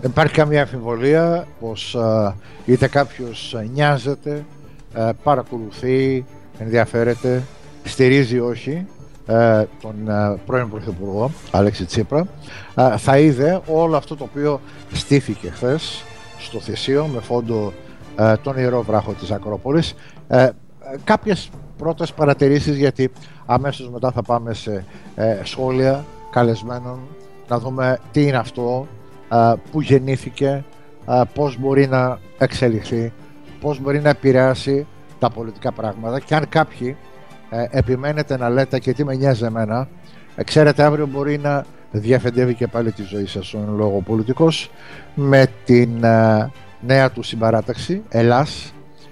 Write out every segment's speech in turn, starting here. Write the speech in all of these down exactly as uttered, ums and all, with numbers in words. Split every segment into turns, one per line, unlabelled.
υπάρχει καμία αμφιβολία πως α, είτε κάποιος νοιάζεται, α, παρακολουθεί, ενδιαφέρεται, στηρίζει όχι α, τον α, πρώην Πρωθυπουργό Αλέξη Τσίπρα, α, θα είδε όλο αυτό το οποίο στήθηκε χθες στο Θησίο με φόντο α, τον Ιερό Βράχο της Ακρόπολης. Α, κάποιες πρώτες παρατηρήσεις, γιατί αμέσως μετά θα πάμε σε ε, σχόλια καλεσμένων, να δούμε τι είναι αυτό, που γεννήθηκε, πώς μπορεί να εξελιχθεί, πώς μπορεί να επηρεάσει τα πολιτικά πράγματα, και αν κάποιοι επιμένετε να λέτε και τι με νοιάζει εμένα, ξέρετε αύριο μπορεί να διαφεντεύει και πάλι τη ζωή σας ο εν λόγω πολιτικός με την νέα του συμπαράταξη Ελλάς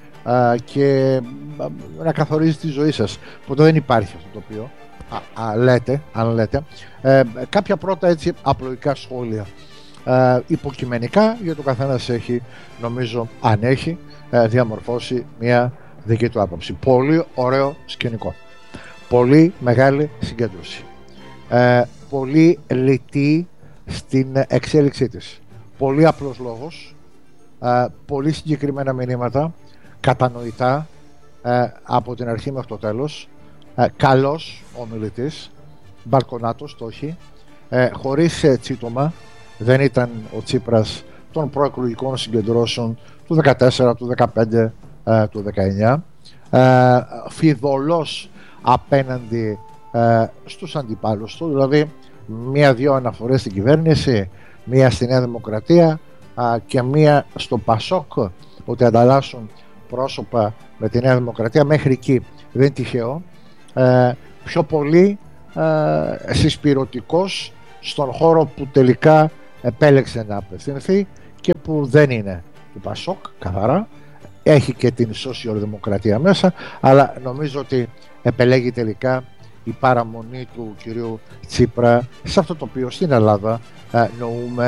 και να καθορίζει τη ζωή σας. Ποτέ δεν υπάρχει αυτό το οποίο α, α, λέτε, αν λέτε. Ε, κάποια πρώτα έτσι απλοϊκά σχόλια. Ε, υποκειμενικά, γιατί ο καθένας έχει, νομίζω, αν έχει, ε, διαμορφώσει μια δική του άποψη. Πολύ ωραίο σκηνικό. Πολύ μεγάλη συγκέντρωση. Ε, πολύ λιτή στην εξέλιξή της. Πολύ απλός λόγος. Ε, πολύ συγκεκριμένα μηνύματα, κατανοητά ε, από την αρχή μέχρι το τέλος. Ε, καλός ομιλητής, μπαλκονάτος, το έχει, ε, χωρίς ε, τσίτωμα. Δεν ήταν ο Τσίπρας των προεκλογικών συγκεντρώσεων του δεκατέσσερα, του δεκαπέντε, ε, του δεκαεννιά. Ε, φιδωλός απέναντι ε, στους αντιπάλους του, δηλαδή μία-δύο αναφορές στην κυβέρνηση, μία στη Νέα Δημοκρατία ε, και μία στο Πασόκ, ότι ανταλλάσσουν πρόσωπα με τη Νέα Δημοκρατία. Μέχρι εκεί δεν είναι τυχαίο. Ε, πιο πολύ ε, συσπηρωτικός στον χώρο που τελικά επέλεξε να απευθυνθεί και που δεν είναι του Πασόκ καθαρά. Έχει και την σοσιαλδημοκρατία μέσα, αλλά νομίζω ότι επελέγει τελικά η παραμονή του κυρίου Τσίπρα σε αυτό το οποίο στην Ελλάδα ε, νοούμε